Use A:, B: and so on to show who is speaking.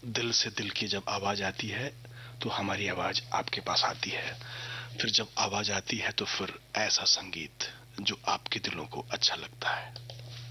A: दिल से दिल की जब आवाज आती है तो हमारी आवाज आपके पास आती है। फिर जब आवाज आती है तो फिर ऐसा संगीत जो आपके दिलों को अच्छा लगता है।